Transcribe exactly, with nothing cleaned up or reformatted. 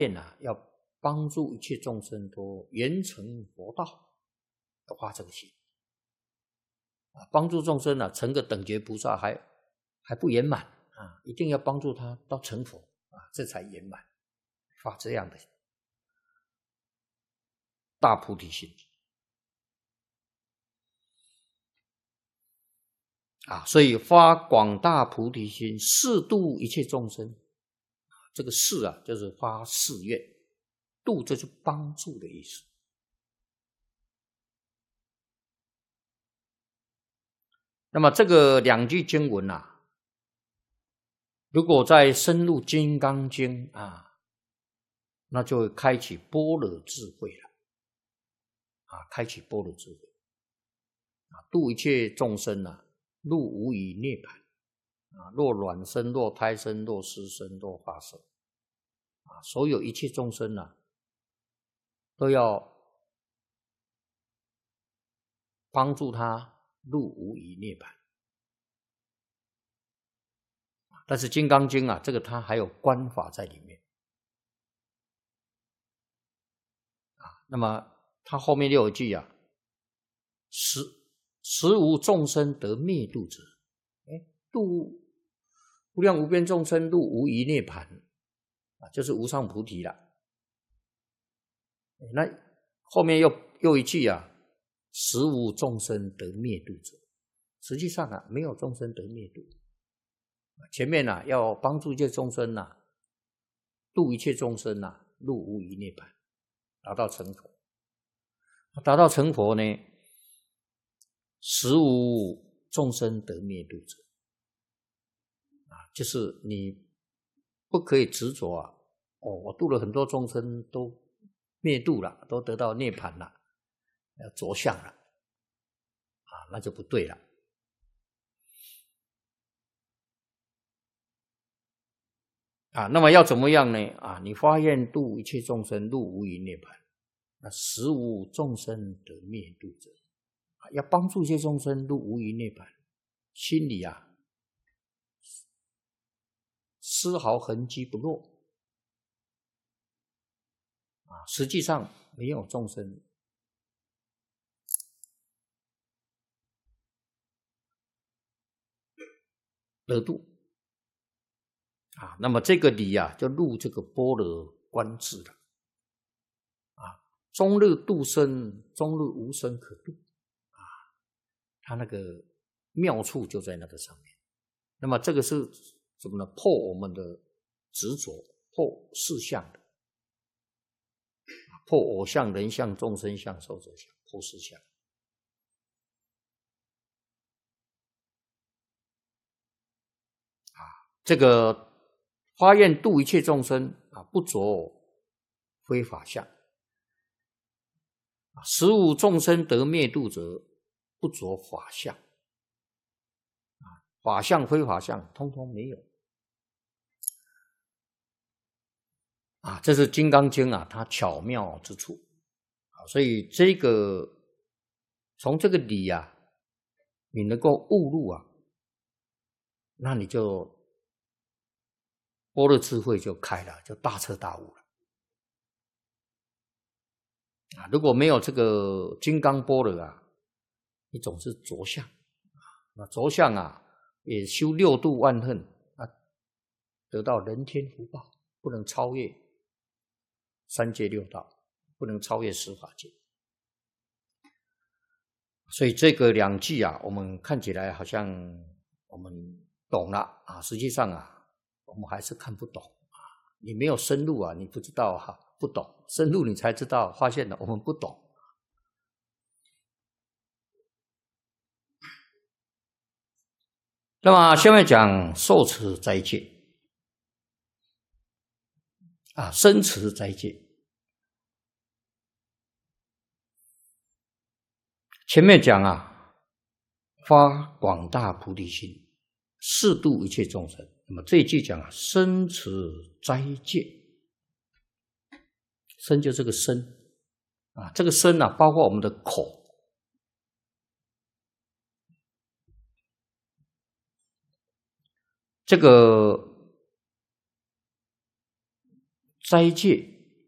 啊，要帮助一切众生都圆成佛道，要发这个心啊，帮助众生啊成个等觉菩萨还还不圆满啊，一定要帮助他到成佛啊，这才圆满，发这样的大菩提心啊，所以发广大菩提心，誓度一切众生。这个誓啊，就是发誓愿，度就是帮助的意思。那么这个两句经文啊，如果再深入《金刚经》啊，那就会开启般若智慧了啊，开启般若智慧啊，度一切众生啊，入无余涅槃啊，若卵生，若胎生，若湿生，若化生啊，所有一切众生啊，都要帮助他入无余涅槃。但是《金刚经》啊，这个它还有观法在里面啊。那么它后面又有一句啊，实实无众生得灭度者，哎，度无量无边众生入无余涅槃啊，就是无上菩提了。那后面又又一句啊，实无众生得灭度者，实际上啊，没有众生得灭度。前面啊，要帮助一切众生啊，度一切众生啊，入无余涅槃，达到成佛。达到成佛呢，实无众生得灭度者啊，就是你不可以执着啊，哦，我度了很多众生都灭度了，都得到涅槃了，要着相了啊，那就不对了。啊，那么要怎么样呢？啊，你发愿度一切众生入无余涅槃，那实无众生得灭度者，啊，要帮助一切众生入无余涅槃，心里啊丝毫痕迹不落啊，实际上没有众生得度。啊，那么这个理啊，就入这个般若观智了。啊，终日度生，终日无生可度。啊，它那个妙处就在那个上面。那么这个是什么呢？破我们的执着，破四相的，破我相、人相、众生相、寿者相，破四相。啊，这个。发愿度一切众生啊，不着非法相；实无众生得灭度者，不着法相。啊，法相非法相，通通没有。啊，这是《金刚经》啊，它巧妙之处。啊，所以这个从这个理啊，你能够悟入啊，那你就。般若智慧就开了，就大彻大悟了啊！如果没有这个金刚般若啊，你总是着相啊，那着相啊，也修六度万恨啊，得到人天福报，不能超越三界六道，不能超越十法界。所以这个两句啊，我们看起来好像我们懂了啊，实际上啊。我们还是看不懂啊！你没有深入啊，你不知道哈、啊，不懂。深入你才知道，发现了我们不懂。那么下面讲受持斋戒啊，身持斋戒。前面讲啊，发广大菩提心，誓度一切众生。那么这一句讲啊，身持斋戒，身就这个身啊，这个身啊，包括我们的口，这个斋戒